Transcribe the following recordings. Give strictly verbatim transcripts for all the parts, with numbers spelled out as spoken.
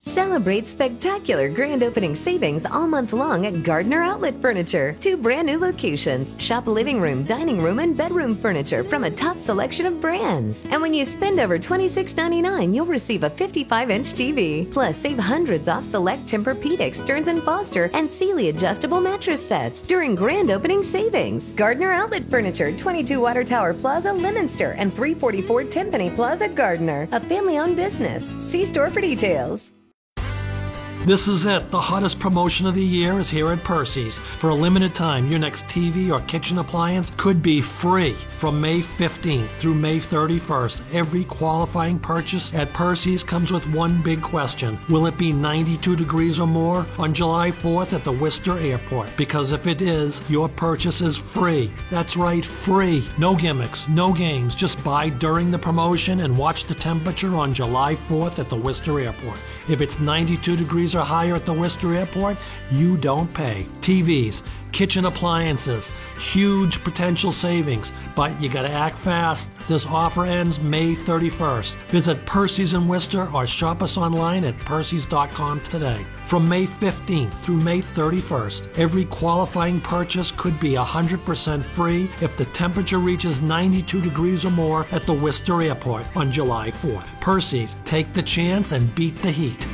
Celebrate spectacular grand opening savings all month long at Gardner Outlet Furniture. Two brand new locations. Shop living room, dining room, and bedroom furniture from a top selection of brands. And when you spend over twenty-six ninety-nine, you'll receive a fifty-five inch T V. Plus, save hundreds off select Tempur-Pedic, Stearns and Foster, and Sealy adjustable mattress sets during grand opening savings. Gardner Outlet Furniture, twenty-two Water Tower Plaza, Leominster, and three forty-four Timpani Plaza, Gardner. A family-owned business. See store for details. This is it. The hottest promotion of the year is here at Percy's. For a limited time, your next T V or kitchen appliance could be free from May fifteenth through May thirty-first. Every qualifying purchase at Percy's comes with one big question. Will it be ninety-two degrees or more on July fourth at the Worcester Airport? Because if it is, your purchase is free. That's right, free. No gimmicks, no games. Just buy during the promotion and watch the temperature on July fourth at the Worcester Airport. If it's ninety-two degrees or higher at the Worcester Airport, you don't pay. T Vs, kitchen appliances, huge potential savings, but you gotta act fast. This offer ends May thirty-first. Visit Percy's in Worcester or shop us online at percys dot com today. From May fifteenth through May thirty-first, every qualifying purchase could be one hundred percent free if the temperature reaches ninety-two degrees or more at the Worcester Airport on July fourth. Percy's, take the chance and beat the heat.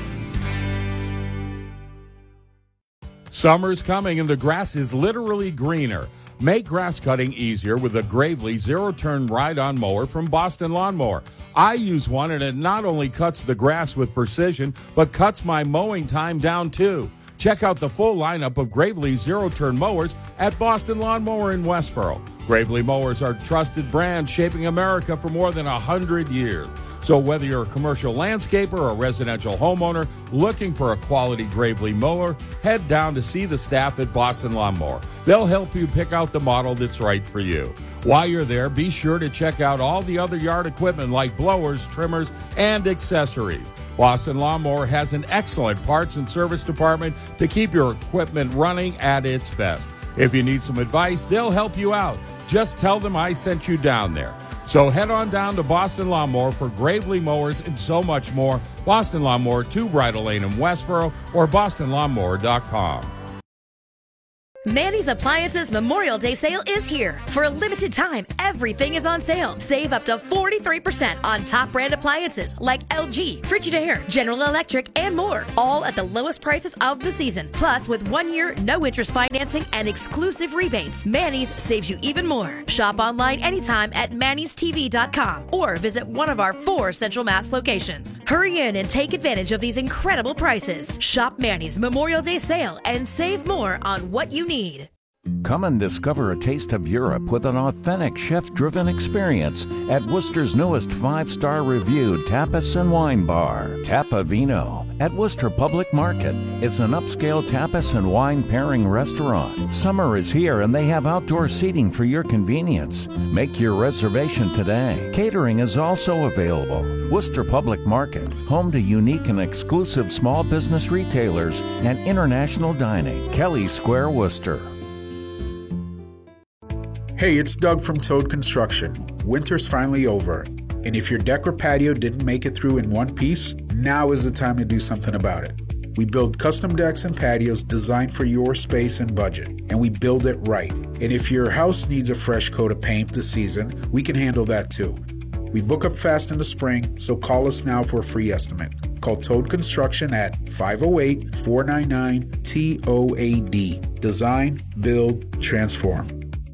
Summer's coming and the grass is literally greener. Make grass cutting easier with a Gravely zero-turn ride-on mower from Boston Lawnmower. I use one and it not only cuts the grass with precision, but cuts my mowing time down too. Check out the full lineup of Gravely zero-turn mowers at Boston Lawnmower in Westboro. Gravely mowers are trusted brands shaping America for more than one hundred years. So whether you're a commercial landscaper or a residential homeowner looking for a quality Gravely mower, head down to see the staff at Boston Lawnmower. They'll help you pick out the model that's right for you. While you're there, be sure to check out all the other yard equipment like blowers, trimmers, and accessories. Boston Lawnmower has an excellent parts and service department to keep your equipment running at its best. If you need some advice, they'll help you out. Just tell them I sent you down there. So head on down to Boston Lawnmower for Gravely mowers and so much more. Boston Lawnmower, two Bridle Lane in Westboro, or boston lawnmower dot com. Manny's Appliances Memorial Day sale is here. For a limited time, everything is on sale. Save up to forty-three percent on top brand appliances like L G, Frigidaire, General Electric, and more. All at the lowest prices of the season. Plus, with one year, no interest financing and exclusive rebates, Manny's saves you even more. Shop online anytime at mannys t v dot com or visit one of our four Central Mass locations. Hurry in and take advantage of these incredible prices. Shop Manny's Memorial Day sale and save more on what you need. Need. Come and discover a taste of Europe with an authentic chef-driven experience at Worcester's newest five-star reviewed tapas and wine bar, Tapa Vino. At Worcester Public Market, it's an upscale tapas and wine pairing restaurant. Summer is here and they have outdoor seating for your convenience. Make your reservation today. Catering is also available. Worcester Public Market, home to unique and exclusive small business retailers and international dining. Kelly Square, Worcester. Hey, it's Doug from Toad Construction. Winter's finally over, and if your deck or patio didn't make it through in one piece, now is the time to do something about it. We build custom decks and patios designed for your space and budget, and we build it right. And if your house needs a fresh coat of paint this season, we can handle that too. We book up fast in the spring, so call us now for a free estimate. Call Toad Construction at five oh eight, four nine nine, T O A D. Design, build, transform.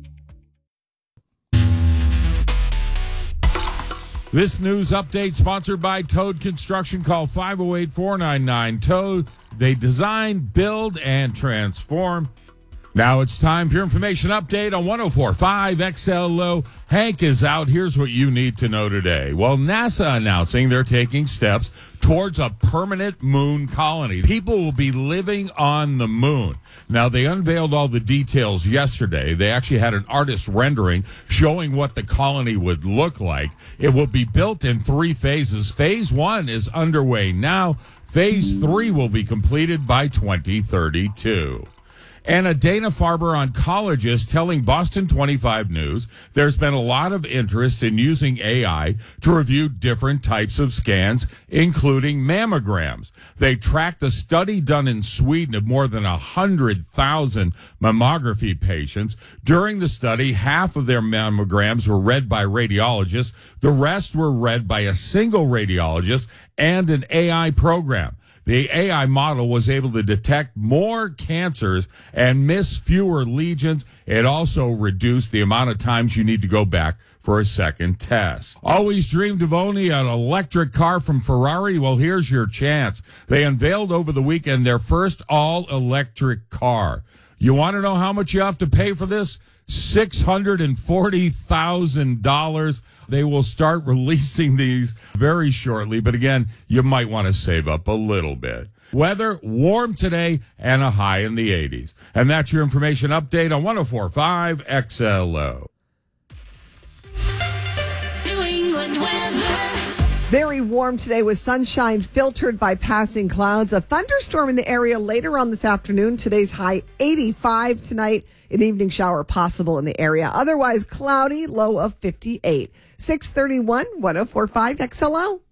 This news update sponsored by Toad Construction. Call five oh eight, four nine nine, Toad. They design, build, and transform. Now it's time for your information update on one oh four point five X L O. Hank is out. Here's what you need to know today. Well, NASA announcing they're taking steps towards a permanent moon colony. People will be living on the moon. Now, they unveiled all the details yesterday. They actually had an artist rendering showing what the colony would look like. It will be built in three phases. Phase one is underway now. Phase three will be completed by twenty thirty-two. And a Dana-Farber oncologist telling Boston twenty-five News there's been a lot of interest in using A I to review different types of scans, including mammograms. They tracked a study done in Sweden of more than one hundred thousand mammography patients. During the study, half of their mammograms were read by radiologists. The rest were read by a single radiologist and an A I program. The A I model was able to detect more cancers and miss fewer lesions. It also reduced the amount of times you need to go back for a second test. Always dreamed of owning an electric car from Ferrari? Well, here's your chance. They unveiled over the weekend their first all-electric car. You want to know how much you have to pay for this? six hundred forty thousand dollars. They will start releasing these very shortly, but again, you might want to save up a little bit. Weather, warm today and a high in the eighties. And that's your information update on one oh four point five X L O. New England weather. Very warm today with sunshine filtered by passing clouds. A thunderstorm in the area later on this afternoon. Today's high eighty-five tonight. An evening shower possible in the area. Otherwise cloudy, low of fifty-eight. six thirty-one, one oh four point five X L O.